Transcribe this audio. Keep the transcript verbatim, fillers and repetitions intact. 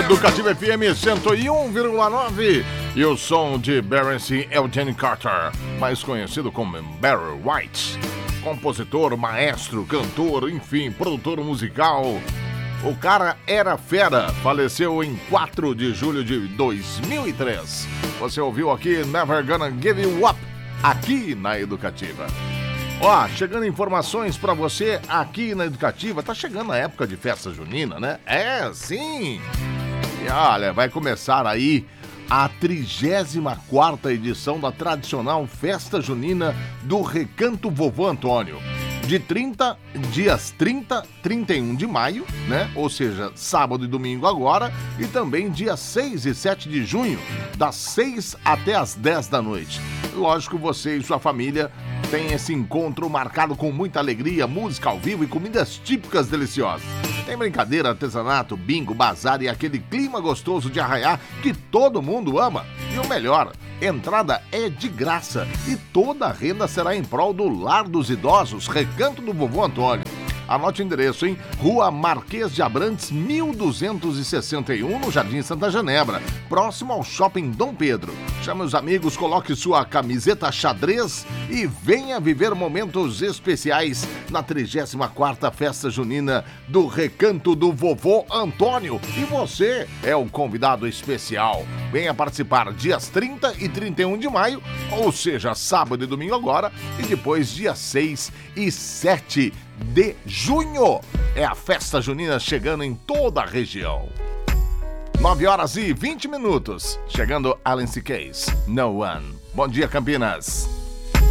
Educativa F M cento e um vírgula nove e o som de Berence Eugene Carter, mais conhecido como Barry White. Compositor, maestro, cantor, enfim, produtor musical. O cara era fera, faleceu em quatro de julho de dois mil e três. Você ouviu aqui Never Gonna Give You Up, aqui na Educativa. Ó, chegando informações pra você aqui na Educativa. Tá chegando a época de festa junina, né? É, sim! E olha, vai começar aí a trigésima quarta edição da tradicional Festa Junina do Recanto Vovô Antônio. De trinta, dias trinta, trinta e um de maio, né? Ou seja, sábado e domingo agora. E também dia seis e sete de junho, das seis até as dez da noite. Lógico, você e sua família têm esse encontro marcado com muita alegria, música ao vivo e comidas típicas deliciosas. Tem brincadeira, artesanato, bingo, bazar e aquele clima gostoso de arraiar que todo mundo ama. E o melhor, entrada é de graça e toda a renda será em prol do Lar dos Idosos, Recanto do Vovô Antônio. Anote o endereço, hein? Rua Marquês de Abrantes, mil duzentos e sessenta e um, no Jardim Santa Genebra, próximo ao Shopping Dom Pedro. Chame os amigos, coloque sua camiseta xadrez e venha viver momentos especiais na trigésima quarta Festa Junina do Recanto do Vovô Antônio. E você é o convidado especial. Venha participar dias trinta e trinta e um de maio, ou seja, sábado e domingo agora, e depois dia seis e sete de junho. É a Festa Junina chegando em toda a região. nove horas e vinte minutos. Chegando Alan C. Case, No One. Bom dia, Campinas.